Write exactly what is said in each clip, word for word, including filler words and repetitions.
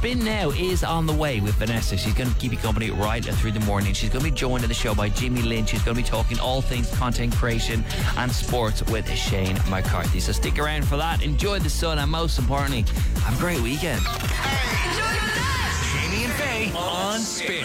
Spin Now is on the way with Vanessa. She's going to keep you company right through the morning. She's going to be joined in the show by Jimmy Lynch. She's going to be talking all things content creation and sports with Shane McCarthy. So stick around for that. Enjoy the sun, and most importantly, have a great weekend. Hey, Jamie and Faye on Spin.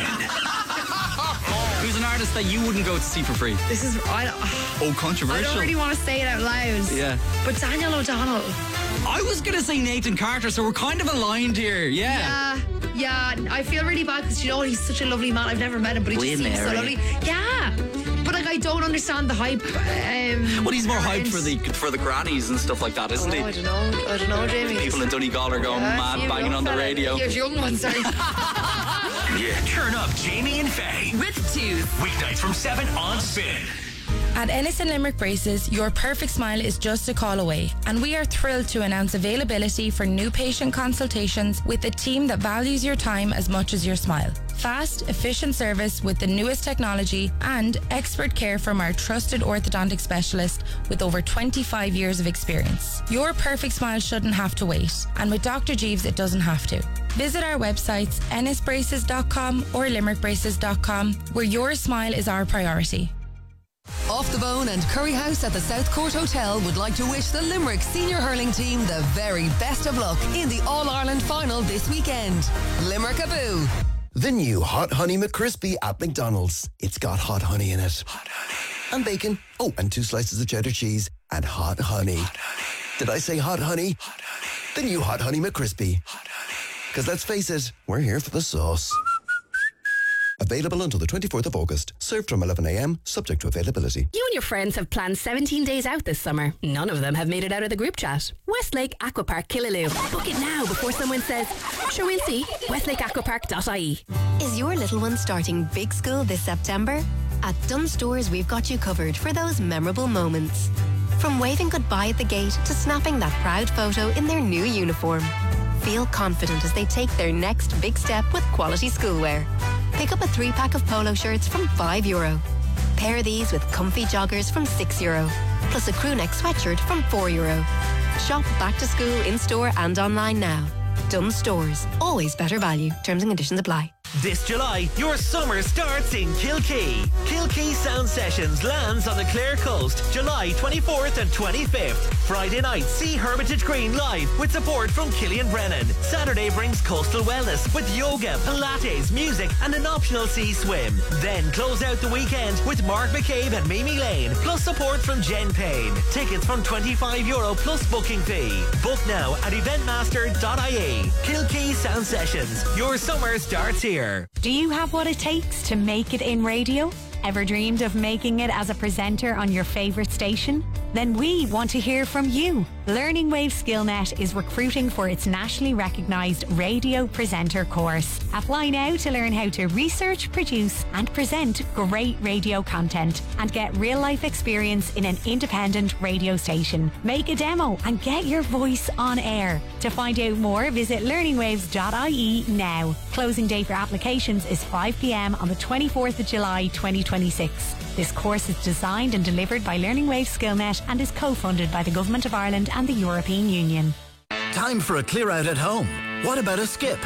Who's an artist that you wouldn't go to see for free? This is I, Oh, controversial. I don't really want to say it out loud. Yeah. But Daniel O'Donnell. I was going to say Nathan Carter, so we're kind of aligned here. Yeah. Yeah, yeah. I feel really bad because, you know, he's such a lovely man. I've never met him, but he just seems so lovely. Yeah. But, like, I don't understand the hype. Um, Well, he's more around- hyped for the for the grannies and stuff like that, isn't Oh, he? I don't know. I don't know, Jamie. People in Donegal are going Yeah, mad, you banging young on the fella. radio. Here's young ones, sorry. Yeah, turn up Jamie and Faye. With Tooth. Weeknights from seven on Spin. At Ennis and Limerick Braces, your perfect smile is just a call away, and we are thrilled to announce availability for new patient consultations with a team that values your time as much as your smile. Fast, efficient service with the newest technology and expert care from our trusted orthodontic specialist with over twenty-five years of experience. Your perfect smile shouldn't have to wait, and with Doctor Jeeves it doesn't have to. Visit our websites ennis braces dot com or limerick braces dot com, where your smile is our priority. Off the Bone and Curry House at the South Court Hotel would like to wish the Limerick senior hurling team the very best of luck in the All-Ireland final this weekend. Limerick-a-boo. The new Hot Honey McCrispy at McDonald's. It's got hot honey in it. Hot honey. And bacon. Oh, and two slices of cheddar cheese. And hot honey. Hot honey. Did I say hot honey? Hot honey. The new Hot Honey McCrispy. Hot honey. Because let's face it, we're here for the sauce. Available until the twenty-fourth of August. Served from eleven a.m, subject to availability. You and your friends have planned seventeen days out this summer. None of them have made it out of the group chat. Westlake Aquapark Killaloe. Book it now before someone says, sure, we'll see. westlake aquapark dot I E. Is your little one starting big school this September? At Dunnes Stores, we've got you covered for those memorable moments. From waving goodbye at the gate to snapping that proud photo in their new uniform. Feel confident as they take their next big step with quality schoolwear. Pick up a three-pack of polo shirts from five euro. Pair these with comfy joggers from six euro. Plus a crewneck sweatshirt from four euro. Shop back to school in-store and online now. Dunnes Stores. Always better value. Terms and conditions apply. This July, your summer starts in Kilkee. Kilkee Sound Sessions lands on the Clare Coast, July twenty-fourth and twenty-fifth. Friday night, see Hermitage Green live with support from Killian Brennan. Saturday brings coastal wellness with yoga, Pilates, music and an optional sea swim. Then close out the weekend with Mark McCabe and Mimi Lane, plus support from Jen Payne. Tickets from twenty-five euro plus booking fee. Book now at eventmaster dot I E. Kilkee Sound Sessions. Your summer starts here. Do you have what it takes to make it in radio? Ever dreamed of making it as a presenter on your favourite station? Then we want to hear from you. Learning Wave SkillNet is recruiting for its nationally recognised radio presenter course. Apply now to learn how to research, produce and present great radio content and get real life experience in an independent radio station. Make a demo and get your voice on air. To find out more, visit learning waves dot I E now. Closing date for applications is five p.m. on the twenty-fourth of July twenty twenty-six. This course is designed and delivered by Learning Wave SkillNet and is co-funded by the Government of Ireland and the European Union. Time for a clear out at home. What about a skip?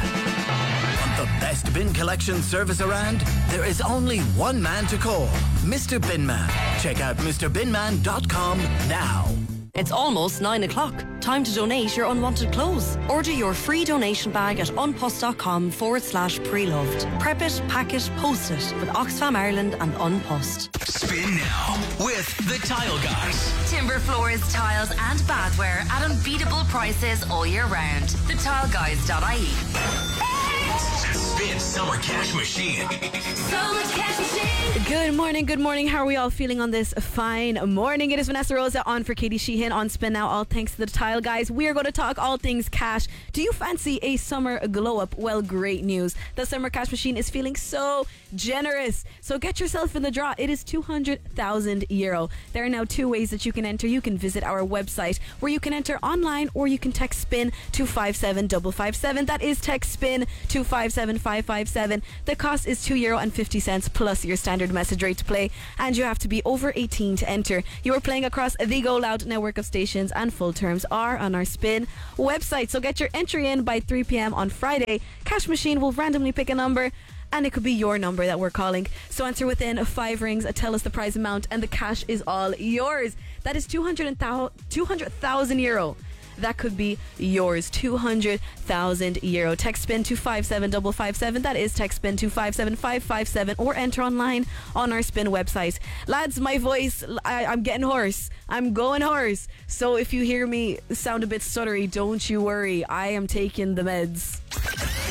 Want the best bin collection service around? There is only one man to call, Mister Binman. Check out Mr binman dot com now. It's almost nine o'clock. Time to donate your unwanted clothes. Order your free donation bag at unpost.com forward slash pre-loved. Prep it, pack it, post it with Oxfam Ireland and Unpost. Spin Now with the Tile Guys. Timber floors, tiles and bathware at unbeatable prices all year round. the tile guys dot I E. Spin Summer Cash Machine. Summer Cash Machine. Good morning, good morning. How are we all feeling on this fine morning? It is Vanessa Rosa on for Katie Sheehan on Spin Now. All thanks to the Tile Guys. We are going to talk all things cash. Do you fancy a summer glow up? Well, great news. The Summer Cash Machine is feeling so generous. So get yourself in the draw. It is two hundred thousand euro. There are now two ways that you can enter. You can visit our website where you can enter online, or you can text SPIN to five seven five five seven. That is text SPIN to five seven five five five seven. The cost is two euro and fifty cents plus your standard message rate to play, and you have to be over eighteen to enter. You are playing across the Go Loud network of stations, and full terms are on our Spin website. So get your entry in by three p.m. on Friday. Cash Machine will randomly pick a number, and it could be your number that we're calling. So answer within five rings, tell us the prize amount, and the cash is all yours. That is two hundred thousand euro. That could be yours. two hundred thousand euro. Text SPIN to five seven five five seven. That is text SPIN to five seven five five seven, or enter online on our Spin website. Lads, my voice, I, I'm getting hoarse. I'm going hoarse. So if you hear me sound a bit stuttery, don't you worry. I am taking the meds.